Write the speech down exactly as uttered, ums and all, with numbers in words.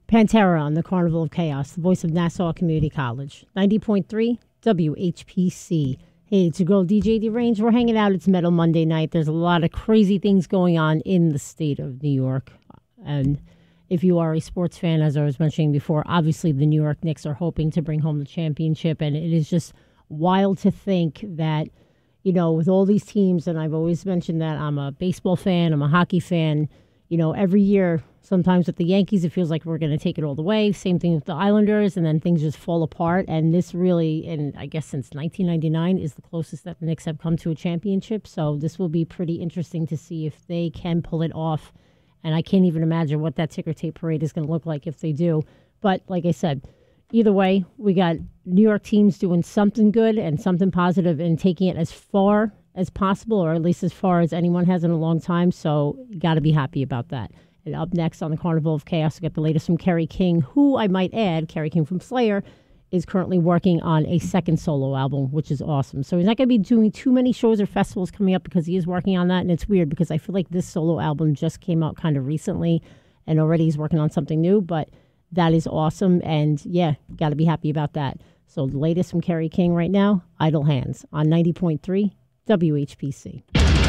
Pantera on the Carnival of Chaos, the voice of Nassau Community College. ninety point three W H P C. Hey, it's your girl D J DeRange. We're hanging out. It's Metal Monday night. There's a lot of crazy things going on in the state of New York. And if you are a sports fan, as I was mentioning before, obviously the New York Knicks are hoping to bring home the championship. And it is just wild to think that, you know, with all these teams, and I've always mentioned that I'm a baseball fan, I'm a hockey fan, you know, every year, sometimes with the Yankees, it feels like we're going to take it all the way. Same thing with the Islanders, and then things just fall apart. And this really, and I guess since nineteen ninety-nine, is the closest that the Knicks have come to a championship. So this will be pretty interesting to see if they can pull it off. And I can't even imagine what that ticker tape parade is going to look like if they do. But like I said, either way, we got New York teams doing something good and something positive and taking it as far as possible, or at least as far as anyone has in a long time. So you got to be happy about that. And up next on the Carnival of Chaos, we got the latest from Kerry King, who I might add, Kerry King from Slayer, is currently working on a second solo album, which is awesome. So he's not going to be doing too many shows or festivals coming up because he is working on that. And it's weird because I feel like this solo album just came out kind of recently and already he's working on something new. But that is awesome. And yeah, got to be happy about that. So the latest from Kerry King right now, Idle Hands on ninety point three W H P C.